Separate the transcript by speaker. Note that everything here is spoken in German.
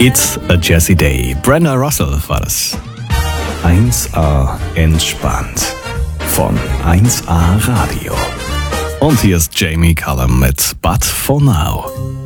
Speaker 1: It's a Jazzy Day. Brenda Russell war das. 1A entspannt von 1A Radio. Und hier ist Jamie Cullum mit But For Now.